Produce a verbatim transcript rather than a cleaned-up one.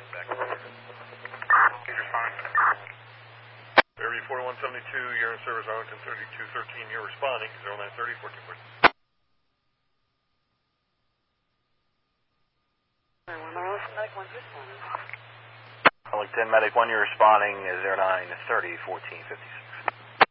Airview forty-one seventy-two, you're in service, Arlington thirty-two thirteen, you're responding, zero nine thirty, fourteen fourteen. Arlington Medic one, you're responding, zero nine thirty, fourteen fifty-six.